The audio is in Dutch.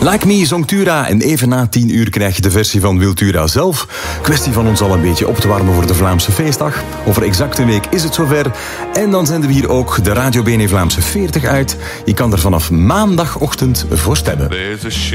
Like Me zong Tura en even na 10 uur krijg je de versie van Wiltura zelf. Kwestie van ons al een beetje op te warmen voor de Vlaamse feestdag. Over exact een week is het zover. En dan zenden we hier ook de Radio BNE Vlaamse 40 uit. Je kan er vanaf maandagochtend voor stemmen.